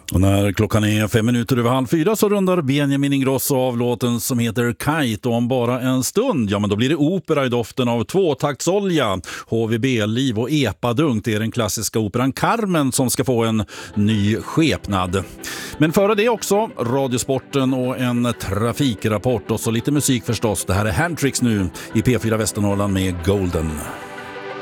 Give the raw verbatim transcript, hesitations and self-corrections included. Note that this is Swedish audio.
Och när klockan är fem minuter över halv fyra så rundar Benjamin Ingrosso av låten som heter Kite, och om bara en stund, ja men då blir det opera i doften av tvåtaktsolja, H V B-liv och epadunk. Det är den klassiska operan Carmen som ska få en ny skepnad. Men före det också Radiosporten och en trafikrapport och så lite musik förstås. Det här är Handtricks nu i P fyra Västernorrland med Golden.